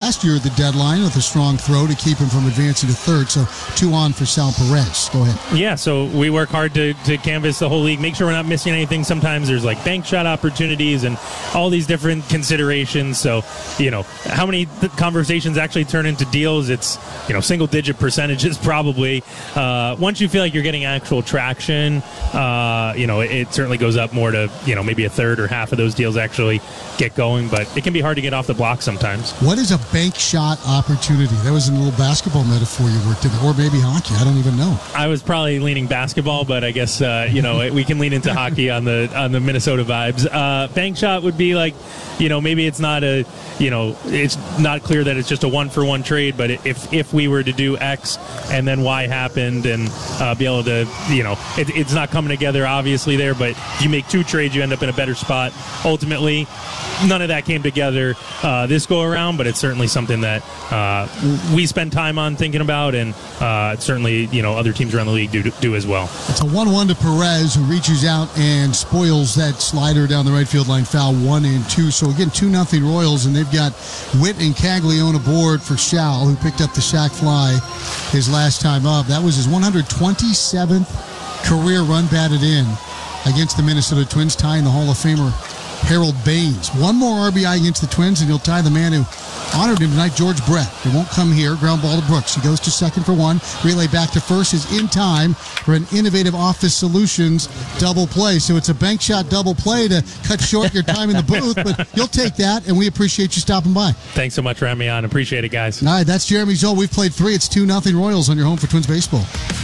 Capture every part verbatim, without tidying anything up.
last year at the deadline with a strong throw to keep him from advancing to third. So two on for Sal Perez. Go ahead. Yeah, so we work hard to, to canvass the whole league, make sure we're not missing anything. Sometimes there's like bank shot opportunities and all these different considerations. So, you know, how many th- conversations actually turn into deals? It's, you know, single-digit percentages probably. Uh, once you feel like you're getting actual traction, uh, you know, it, it certainly goes up more to, you know, maybe a third or half of those deals actually get going. But it can be hard to get off the block sometimes. What is a bank shot opportunity? That was a little basketball metaphor you worked in, or maybe hockey. I don't even know. I was probably leaning basketball, but I guess, uh, you know, we can lean into hockey on the on the Minnesota vibes. Uh, bank shot would be like, you know, maybe it's not a, you know, it's not clear that it's just a one-for-one trade, but if if we were to do X and then Y happened and uh, be able to, you know, it, it's not coming together obviously there, but if you make two trades, you end up in a better spot. Ultimately, none of that came together uh, this go-around, but it's certainly something that uh, we spend time on thinking about, and uh, certainly, you know, other teams around the league do, do as well. It's a one one to Perez, who reaches out and spoils that slider down the right field line foul, one and two. So again, two nothing Royals, and they've got Witt and Caglione aboard for Schal, who picked up the sac fly his last time up. That was his one hundred twenty-seventh career run batted in against the Minnesota Twins, tying the Hall of Famer Harold Baines. One more R B I against the Twins, and he'll tie the man who honored him tonight, George Brett. It won't come here. Ground ball to Brooks. He goes to second for one. Relay back to first is in time for an Innovative Office Solutions double play. So it's a bank shot double play to cut short your time in the booth, but you'll take that, and we appreciate you stopping by. Thanks so much for having me on. Appreciate it, guys. All right, that's Jeremy Zoll. We've played three. It's two nothing Royals on your home for Twins baseball.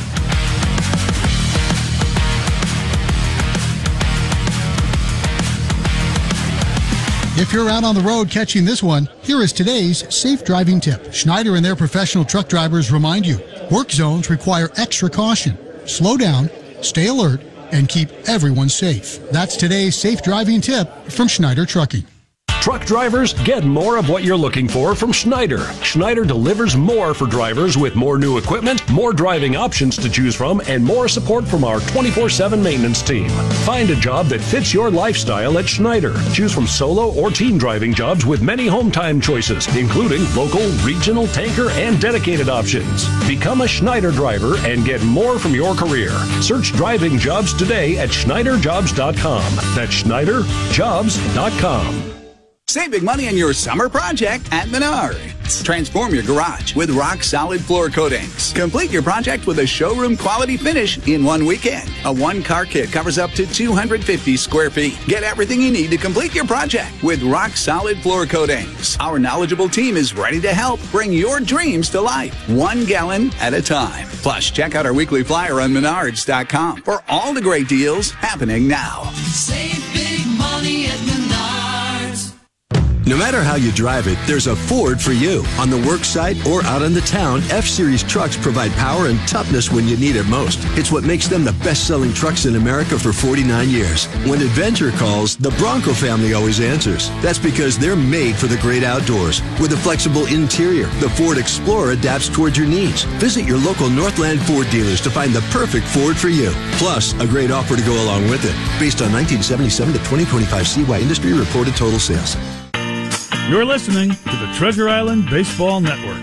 If you're out on the road catching this one, here is today's safe driving tip. Schneider and their professional truck drivers remind you, work zones require extra caution. Slow down, stay alert, and keep everyone safe. That's today's safe driving tip from Schneider Trucking. Truck drivers, get more of what you're looking for from Schneider. Schneider delivers more for drivers with more new equipment, more driving options to choose from, and more support from our twenty-four seven maintenance team. Find a job that fits your lifestyle at Schneider. Choose from solo or team driving jobs with many home time choices, including local, regional, tanker, and dedicated options. Become a Schneider driver and get more from your career. Search driving jobs today at Schneider Jobs dot com. That's Schneider Jobs dot com. Save big money on your summer project at Menards. Transform your garage with rock-solid floor coatings. Complete your project with a showroom-quality finish in one weekend. A one-car kit covers up to two hundred fifty square feet. Get everything you need to complete your project with rock-solid floor coatings. Our knowledgeable team is ready to help bring your dreams to life, one gallon at a time. Plus, check out our weekly flyer on Menards dot com for all the great deals happening now. Save big money at Menards. No matter how you drive it, there's a Ford for you. On the work site or out in the town, F-Series trucks provide power and toughness when you need it most. It's what makes them the best-selling trucks in America for forty-nine years. When adventure calls, the Bronco family always answers. That's because they're made for the great outdoors. With a flexible interior, the Ford Explorer adapts towards your needs. Visit your local Northland Ford dealers to find the perfect Ford for you. Plus, a great offer to go along with it. Based on nineteen seventy-seven to twenty twenty-five C Y industry reported total sales. You're listening to the Treasure Island Baseball Network.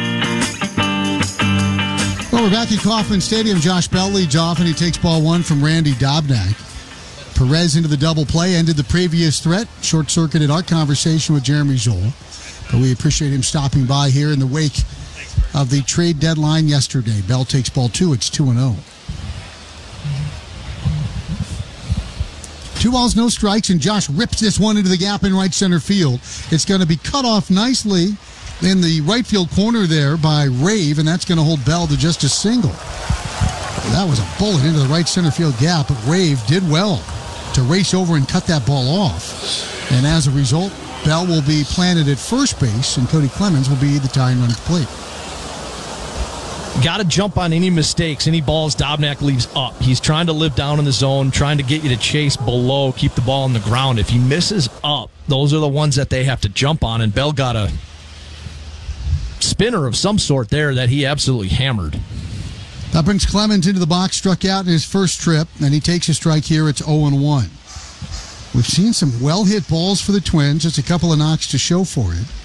Well, we're back at Kauffman Stadium. Josh Bell leads off, and he takes ball one from Randy Dobnak. Perez into the double play, ended the previous threat, short-circuited our conversation with Jeremy Zoll. But we appreciate him stopping by here in the wake of the trade deadline yesterday. Bell takes ball two. It's two and oh. Two balls, no strikes, and Josh rips this one into the gap in right center field. It's going to be cut off nicely in the right field corner there by Rave, and that's going to hold Bell to just a single. That was a bullet into the right center field gap, but Rave did well to race over and cut that ball off. And as a result, Bell will be planted at first base, and Cody Clemens will be the tying run at the plate. Got to jump on any mistakes, any balls Dobnak leaves up. He's trying to live down in the zone, trying to get you to chase below, keep the ball on the ground. If he misses up, those are the ones that they have to jump on, and Bell got a spinner of some sort there that he absolutely hammered. That brings Clemens into the box, struck out in his first trip, and he takes a strike here. It's oh and one. We've seen some well-hit balls for the Twins, just a couple of knocks to show for it.